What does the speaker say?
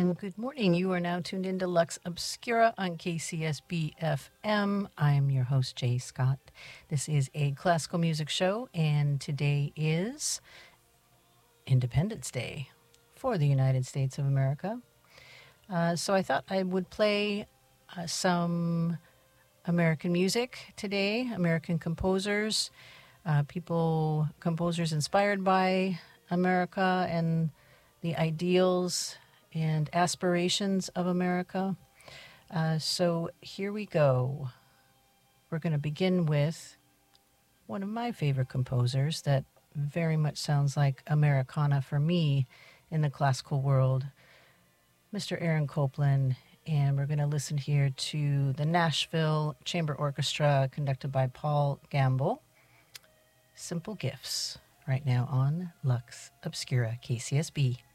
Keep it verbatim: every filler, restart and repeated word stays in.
and good morning. You are now tuned into Lux Obscura on K C S B F M. I'm your host, Jay Scott. This is a classical music show, and today is Independence Day for the United States of America. Uh, so I thought I would play uh, some American music today, American composers, uh, people, composers inspired by America and the ideals and aspirations of America. Uh, so here we go. We're going to begin with one of my favorite composers that very much sounds like Americana for me in the classical world, Mister Aaron Copland. And we're going to listen here to the Nashville Chamber Orchestra conducted by Paul Gamble. Simple Gifts, right now on Lux Obscura, K C S B.